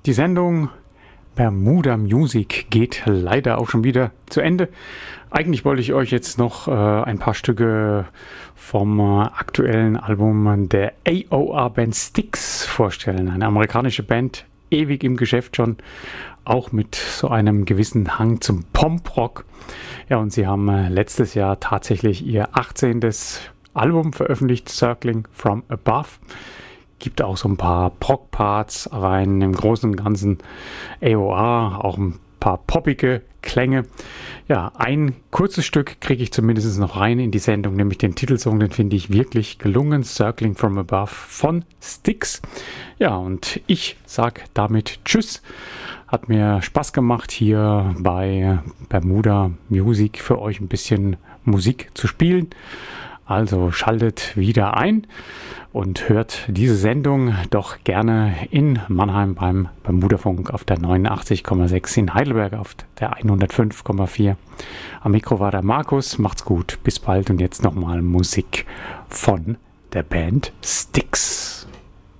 die Sendung Bermuda Music geht leider auch schon wieder zu Ende. Eigentlich wollte ich euch jetzt noch ein paar Stücke vom aktuellen Album der AOR-Band Styx vorstellen. Eine amerikanische Band, ewig im Geschäft schon, auch mit so einem gewissen Hang zum Pop-Rock. Ja, und sie haben letztes Jahr tatsächlich ihr 18. Album veröffentlicht, Circling from Above. Gibt auch so ein paar Prog-Parts rein, im Großen und Ganzen AOR, auch ein paar poppige Klänge. Ja, ein kurzes Stück kriege ich zumindest noch rein in die Sendung, nämlich den Titelsong, den finde ich wirklich gelungen, Circling from Above von Styx. Ja, und ich sage damit Tschüss. Hat mir Spaß gemacht, hier bei Bermuda Music für euch ein bisschen Musik zu spielen. Also schaltet wieder ein und hört diese Sendung doch gerne in Mannheim beim Bermudafunk auf der 89,6, in Heidelberg auf der 105,4. Am Mikro war der Markus. Macht's gut, bis bald und jetzt nochmal Musik von der Band Styx.